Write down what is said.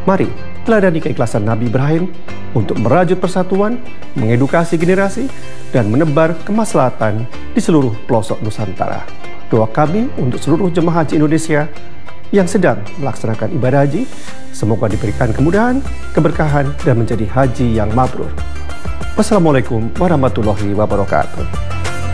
Mari teladani keikhlasan Nabi Ibrahim untuk merajut persatuan, mengedukasi generasi, dan menebar kemaslahatan di seluruh pelosok Nusantara. Doa kami untuk seluruh jemaah haji Indonesia yang sedang melaksanakan ibadah haji, semoga diberikan kemudahan, keberkahan, dan menjadi haji yang mabrur. Wassalamualaikum warahmatullahi wabarakatuh.